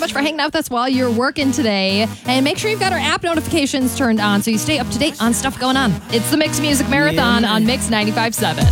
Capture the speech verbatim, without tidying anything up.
much for hanging out with us while you're working today. And make sure you've got our app notifications turned on so you stay up to date on stuff going on. It's the Mix Music Marathon on Mix ninety-five point seven.